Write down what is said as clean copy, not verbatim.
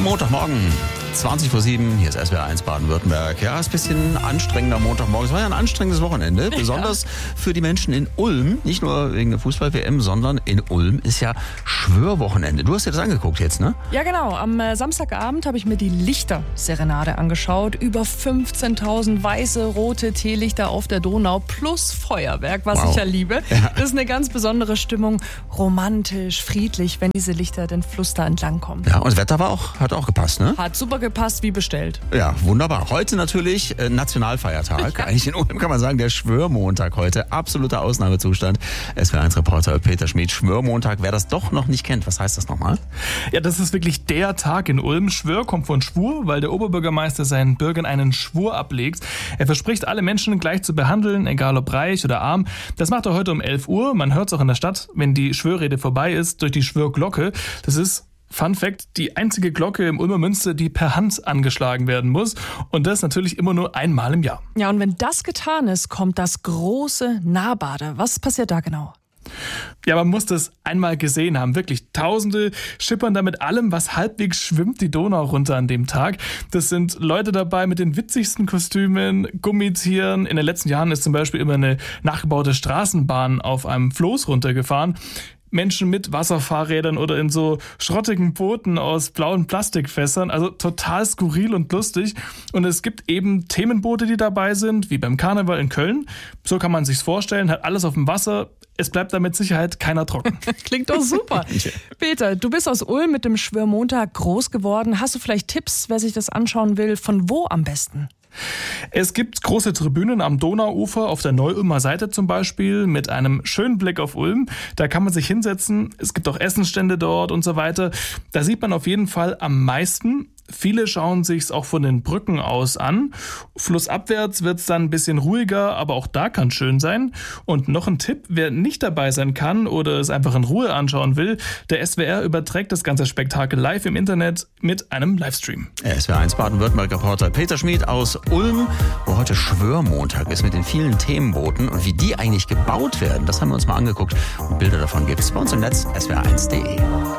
Montagmorgen, 20:07 hier ist SWR1 Baden-Württemberg. Ja, ist ein bisschen anstrengender Montagmorgen. Es war ja ein anstrengendes Wochenende, besonders für die Menschen in Ulm. Nicht nur wegen der Fußball-WM, sondern in Ulm ist ja Schwörwochenende. Du hast dir das angeguckt jetzt, ne? Ja, genau. Am Samstagabend habe ich mir die Lichterserenade angeschaut. Über 15.000 weiße, rote Teelichter auf der Donau plus Feuerwerk, was ich ja liebe. Ja. Das ist eine ganz besondere Stimmung. Romantisch, friedlich, wenn diese Lichter den Fluss da entlang kommen. Ja, und das Wetter hat auch gepasst, ne? Hat super gepasst, wie bestellt. Ja, wunderbar. Heute natürlich Nationalfeiertag. Ja. Eigentlich in Ulm kann man sagen, der Schwörmontag heute. Absoluter Ausnahmezustand. SWR1-Reporter Peter Schmid. Schwörmontag, wer das doch noch nicht kennt, was heißt das nochmal? Ja, das ist wirklich der Tag in Ulm. Schwör kommt von Schwur, weil der Oberbürgermeister seinen Bürgern einen Schwur ablegt. Er verspricht, alle Menschen gleich zu behandeln, egal ob reich oder arm. Das macht er heute um 11 Uhr. Man hört es auch in der Stadt, wenn die Schwörrede vorbei ist, durch die Schwörglocke. Das ist, Fun Fact, die einzige Glocke im Ulmer Münster, die per Hand angeschlagen werden muss. Und das natürlich immer nur einmal im Jahr. Ja, und wenn das getan ist, kommt das große Nahbade. Was passiert da genau? Ja, man muss das einmal gesehen haben. Wirklich, Tausende schippern da mit allem, was halbwegs schwimmt, die Donau runter an dem Tag. Das sind Leute dabei mit den witzigsten Kostümen, Gummitieren. In den letzten Jahren ist zum Beispiel immer eine nachgebaute Straßenbahn auf einem Floß runtergefahren. Menschen mit Wasserfahrrädern oder in so schrottigen Booten aus blauen Plastikfässern. Also total skurril und lustig. Und es gibt eben Themenboote, die dabei sind, wie beim Karneval in Köln. So kann man sich's vorstellen, hat alles auf dem Wasser. Es bleibt da mit Sicherheit keiner trocken. Klingt doch super. Peter, du bist aus Ulm mit dem Schwörmontag groß geworden. Hast du vielleicht Tipps, wer sich das anschauen will? Von wo am besten? Es gibt große Tribünen am Donauufer, auf der Neu-Ulmer Seite zum Beispiel, mit einem schönen Blick auf Ulm. Da kann man sich hinsetzen. Es gibt auch Essensstände dort und so weiter. Da sieht man auf jeden Fall am meisten. Viele schauen sich's auch von den Brücken aus an. Flussabwärts wird's dann ein bisschen ruhiger, aber auch da kann schön sein. Und noch ein Tipp, wer nicht dabei sein kann oder es einfach in Ruhe anschauen will, der SWR überträgt das ganze Spektakel live im Internet mit einem Livestream. SWR1 Baden-Württemberg-Reporter Peter Schmid aus Ulm, wo heute Schwörmontag ist mit den vielen Themenbooten und wie die eigentlich gebaut werden, das haben wir uns mal angeguckt und Bilder davon gibt's bei uns im Netz swr1.de.